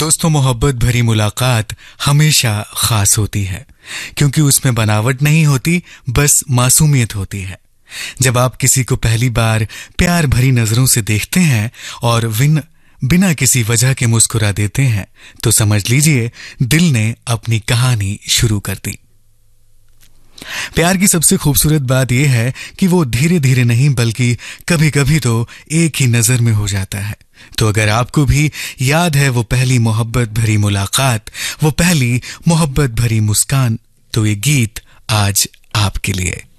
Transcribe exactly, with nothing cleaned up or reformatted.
दोस्तों, मोहब्बत भरी मुलाकात हमेशा खास होती है क्योंकि उसमें बनावट नहीं होती, बस मासूमियत होती है। जब आप किसी को पहली बार प्यार भरी नजरों से देखते हैं और विन बिना किसी वजह के मुस्कुरा देते हैं तो समझ लीजिए दिल ने अपनी कहानी शुरू कर दी। प्यार की सबसे खूबसूरत बात यह है कि वो धीरे धीरे नहीं बल्कि कभी कभी तो एक ही नजर में हो जाता है। तो अगर आपको भी याद है वो पहली मोहब्बत भरी मुलाकात, वो पहली मोहब्बत भरी मुस्कान, तो ये गीत आज आपके लिए।